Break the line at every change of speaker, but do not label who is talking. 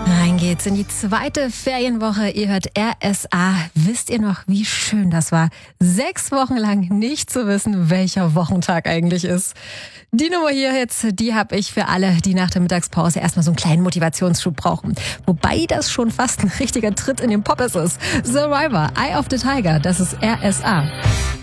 Rein geht's in die zweite Ferienwoche. Ihr hört RSA. Wisst ihr noch, wie schön das war? 6 Wochen lang nicht zu wissen, welcher Wochentag eigentlich ist. Die Nummer hier jetzt, die habe ich für alle, die nach der Mittagspause erstmal so einen kleinen Motivationsschub brauchen. Wobei das schon fast ein richtiger Tritt in den Poppes ist. Survivor, Eye of the Tiger, das ist RSA.